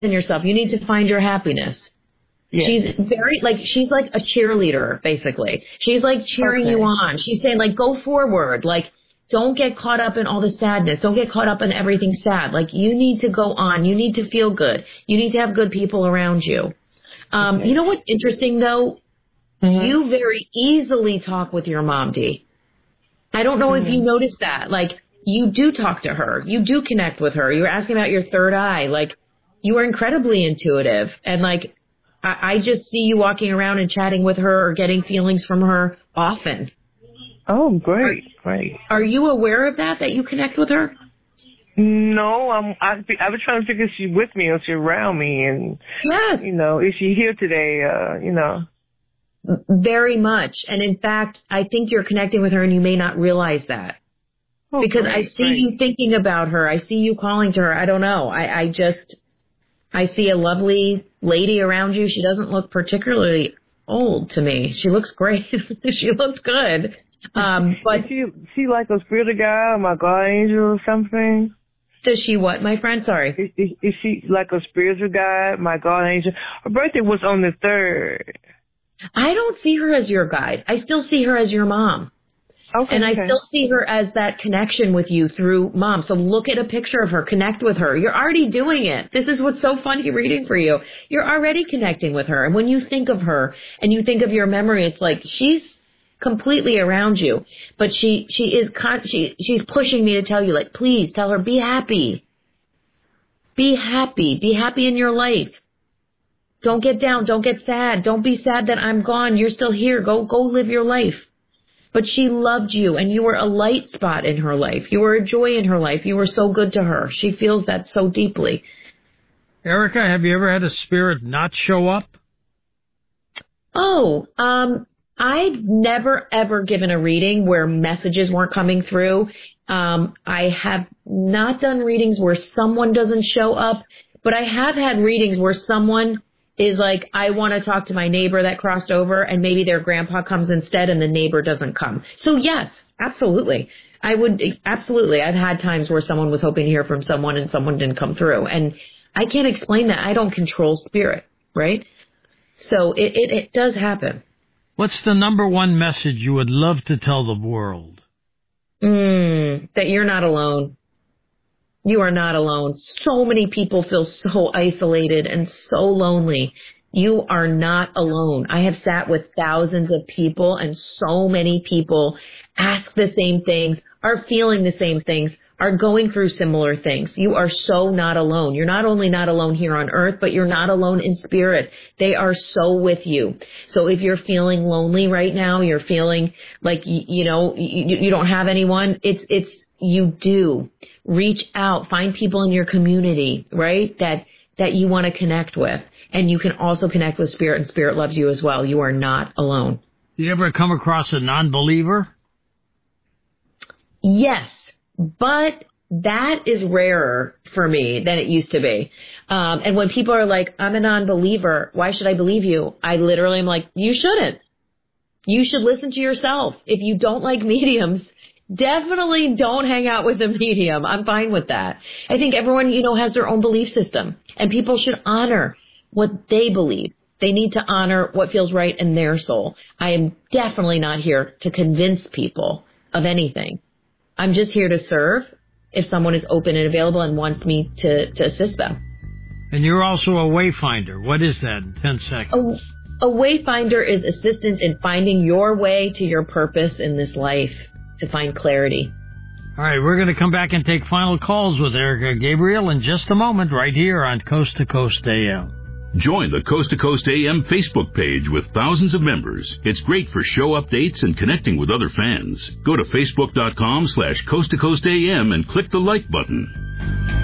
in yourself. You need to find your happiness. Yeah. She's like a cheerleader, basically. She's like cheering you on. She's saying, like, go forward. Like, don't get caught up in all the sadness. Don't get caught up in everything sad. Like, you need to go on. You need to feel good. You need to have good people around you. You know what's interesting, though? Mm-hmm. You very easily talk with your mom, Dee. I don't know if you noticed that. Like, you do talk to her. You do connect with her. You're asking about your third eye. Like, you are incredibly intuitive. And, like, I just see you walking around and chatting with her or getting feelings from her often. Oh, great. Are you aware of that you connect with her? No, I was trying to figure if she's with me or she's around me. And, yes. You know, is she here today, you know? Very much. And in fact, I think you're connecting with her and you may not realize that. Oh, because I see you thinking about her. I see you calling to her. I don't know. I see a lovely lady around you. She doesn't look particularly old to me. She looks great. She looks good. But is she like a spirit guy or my God angel or something? Does she what, my friend? Sorry. Is she like a spiritual guide, my God angel? Her birthday was on the 3rd. I don't see her as your guide. I still see her as your mom. Okay. And I still see her as that connection with you through mom. So look at a picture of her. Connect with her. You're already doing it. This is what's so funny reading for you. You're already connecting with her. And when you think of her and you think of your memory, it's like she's completely around you. But she's pushing me to tell you, like, please tell her, be happy. Be happy. Be happy in your life. Don't get down. Don't get sad. Don't be sad that I'm gone. You're still here. Go live your life. But she loved you, and you were a light spot in her life. You were a joy in her life. You were so good to her. She feels that so deeply. Erica, have you ever had a spirit not show up? Oh, I've never, ever given a reading where messages weren't coming through. I have not done readings where someone doesn't show up, but I have had readings where someone is like, I want to talk to my neighbor that crossed over, and maybe their grandpa comes instead and the neighbor doesn't come. So yes, absolutely. Absolutely. I've had times where someone was hoping to hear from someone and someone didn't come through. And I can't explain that. I don't control spirit, right? So it does happen. What's the number one message you would love to tell the world? That you're not alone. You are not alone. So many people feel so isolated and so lonely. You are not alone. I have sat with thousands of people, and so many people ask the same things, are feeling the same things, are going through similar things. You are so not alone. You're not only not alone here on earth, but you're not alone in spirit. They are so with you. So if you're feeling lonely right now, you're feeling like, you don't have anyone, you do. Reach out, find people in your community, right? That you want to connect with. And you can also connect with spirit, and spirit loves you as well. You are not alone. You ever come across a non-believer? Yes, but that is rarer for me than it used to be. And when people are like, I'm a non-believer, why should I believe you? I literally am like, you shouldn't. You should listen to yourself. If you don't like mediums, definitely don't hang out with a medium. I'm fine with that. I think everyone, has their own belief system, and people should honor what they believe. They need to honor what feels right in their soul. I am definitely not here to convince people of anything. I'm just here to serve if someone is open and available and wants me to assist them. And you're also a wayfinder. What is that in 10 seconds? A wayfinder is assistance in finding your way to your purpose in this life, to find clarity. All right, we're going to come back and take final calls with Erica Gabriel in just a moment right here on Coast to Coast AM. Join the Coast to Coast AM Facebook page with thousands of members. It's great for show updates and connecting with other fans. Go to facebook.com/Coast to Coast AM and click the like button.